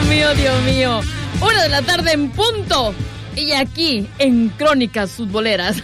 Dios mío. 1:00 p.m. en punto. Y aquí, en Crónicas Futboleras.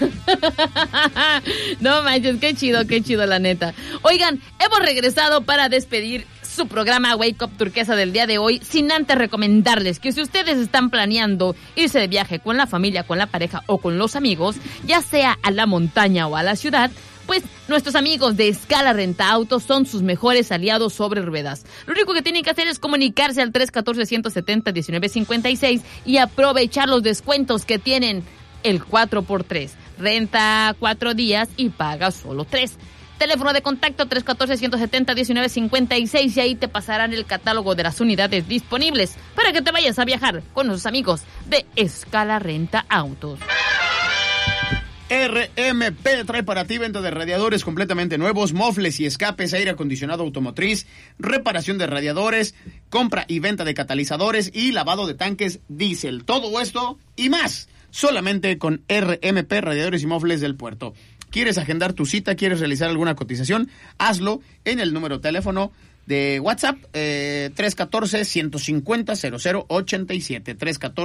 No manches, qué chido, la neta. Oigan, hemos regresado para despedir su programa Wake Up Turquesa del día de hoy, sin antes recomendarles que si ustedes están planeando irse de viaje con la familia, con la pareja o con los amigos, ya sea a la montaña o a la ciudad, pues nuestros amigos de Escala Renta Autos son sus mejores aliados sobre ruedas. Lo único que tienen que hacer es comunicarse al 314-170-1956 y aprovechar los descuentos que tienen el 4x3. Renta 4 días y paga solo 3. Teléfono de contacto 314-170-1956 y ahí te pasarán el catálogo de las unidades disponibles para que te vayas a viajar con nuestros amigos de Escala Renta Autos. RMP trae para ti venta de radiadores completamente nuevos, mofles y escapes, aire acondicionado automotriz, reparación de radiadores, compra y venta de catalizadores y lavado de tanques diésel. Todo esto y más, solamente con RMP Radiadores y Mofles del Puerto. ¿Quieres agendar tu cita? ¿Quieres realizar alguna cotización? Hazlo en el número de teléfono de WhatsApp 314-150-0087,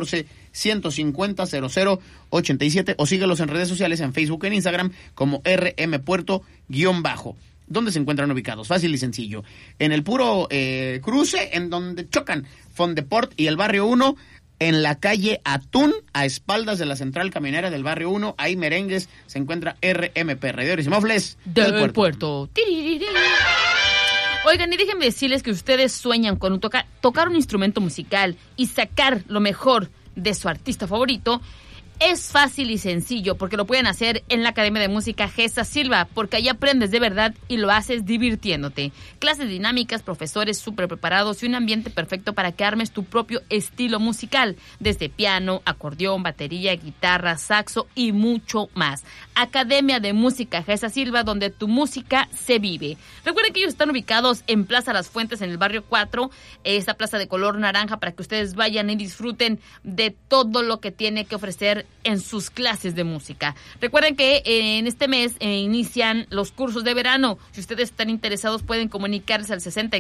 314-150-0087, o síguelos en redes sociales, en Facebook, en Instagram, como rmpuerto_, donde se encuentran ubicados, fácil y sencillo, en el puro cruce, en donde chocan Fondeport y el Barrio 1, en la calle Atún, a espaldas de la central camionera del Barrio 1, ahí Merengues, se encuentra RMP, Radiadores y Mofles del Puerto. Oigan, y déjenme decirles que ustedes sueñan con tocar un instrumento musical y sacar lo mejor de su artista favorito. Es fácil y sencillo porque lo pueden hacer en la Academia de Música Gesa Silva, porque ahí aprendes de verdad y lo haces divirtiéndote. Clases dinámicas, profesores súper preparados y un ambiente perfecto para que armes tu propio estilo musical, desde piano, acordeón, batería, guitarra, saxo y mucho más. Academia de Música Gesa Silva, donde tu música se vive. Recuerden que ellos están ubicados en Plaza Las Fuentes, en el Barrio 4, esa plaza de color naranja, para que ustedes vayan y disfruten de todo lo que tiene que ofrecer en sus clases de música. Recuerden que en este mes inician los cursos de verano. Si ustedes están interesados, pueden comunicarse al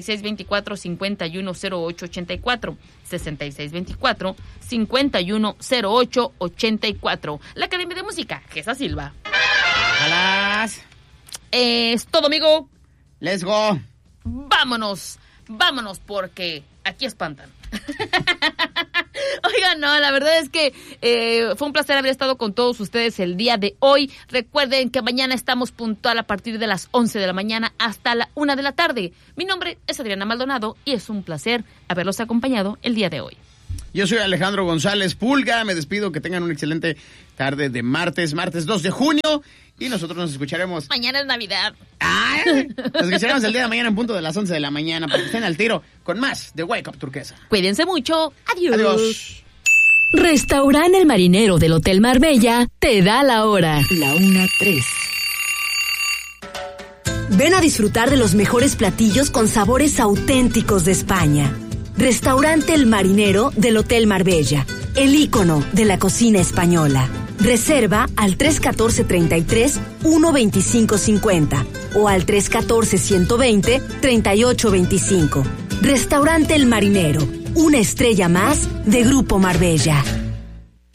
6624-510884, 6624-510884. La Academia de Música Gesa Silva. ¡Jalas! Es todo, amigo. ¡Let's go! Vámonos porque aquí espantan. Oigan, no, la verdad es que fue un placer haber estado con todos ustedes el día de hoy. Recuerden que mañana estamos puntual a partir de las 11 de la mañana hasta la 1 de la tarde. Mi nombre es Adriana Maldonado y es un placer haberlos acompañado el día de hoy. Yo soy Alejandro González Pulga, me despido, que tengan una excelente tarde de martes 2 de junio, y nosotros nos escucharemos... Mañana es Navidad. Nos escucharemos el día de mañana en punto de las 11 de la mañana, para que estén al tiro con más de Wake Up Turquesa. Cuídense mucho. Adiós. Adiós. Restaurante El Marinero del Hotel Marbella te da la hora. La 1:03. Ven a disfrutar de los mejores platillos con sabores auténticos de España. Restaurante El Marinero del Hotel Marbella, el ícono de la cocina española. Reserva al 314-33-12550 o al 314-120-3825. Restaurante El Marinero, una estrella más de Grupo Marbella.